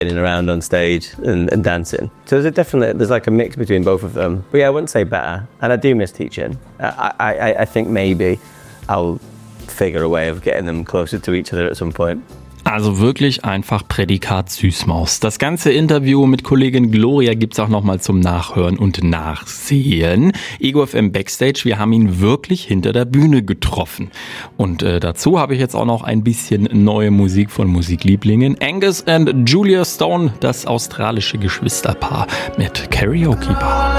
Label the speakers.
Speaker 1: around on stage and dancing. So there's like a mix between both of them. But yeah, I wouldn't say better. And I do miss teaching. I think maybe I'll figure a way of getting them closer to each other at some point.
Speaker 2: Also wirklich einfach Prädikat Süßmaus. Das ganze Interview mit Kollegin Gloria gibt's auch nochmal zum Nachhören und Nachsehen. Ego FM Backstage, wir haben ihn wirklich hinter der Bühne getroffen. Und dazu habe ich jetzt auch noch ein bisschen neue Musik von Musiklieblingen. Angus and Julia Stone, das australische Geschwisterpaar mit Karaoke Bar.